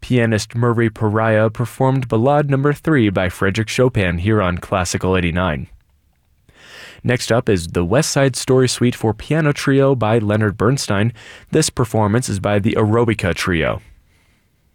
Pianist Murray Pariah performed Ballade No. 3 by Frédéric Chopin here on Classical 89. Next up is the West Side Story Suite for Piano Trio by Leonard Bernstein. This performance is by the Aerobica Trio.